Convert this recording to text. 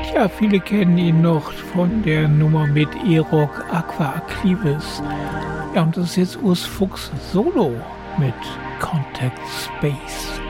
Ja, viele kennen ihn noch von der Nummer mit E-Rock Aqua Aclivis. Ja, und das ist jetzt Urs Fuchs Solo mit Contact Space.